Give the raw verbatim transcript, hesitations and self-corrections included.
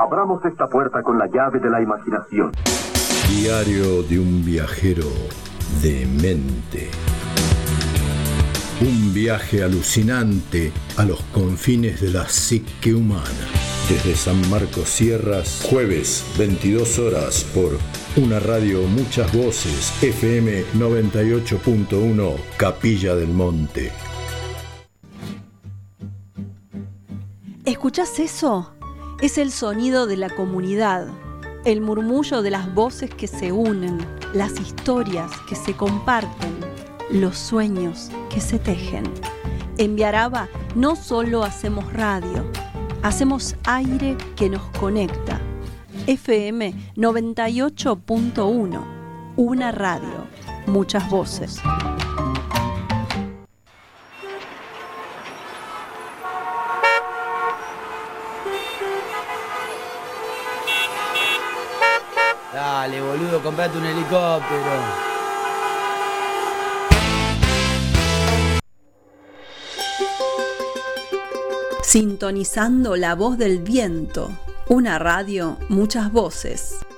Abramos esta puerta con la llave de la imaginación. Diario de un viajero de mente. Un viaje alucinante a los confines de la psique humana. Desde San Marcos Sierras, jueves, veintidós horas, por una radio, muchas voces, F M noventa y ocho punto uno, Capilla del Monte. ¿Escuchás eso? Es el sonido de la comunidad, el murmullo de las voces que se unen, las historias que se comparten, los sueños que se tejen. En Viaraba no solo hacemos radio, hacemos aire que nos conecta. F M noventa y ocho punto uno, una radio, muchas voces. Dale, boludo, comprate un helicóptero. Sintonizando la voz del viento, una radio, muchas voces.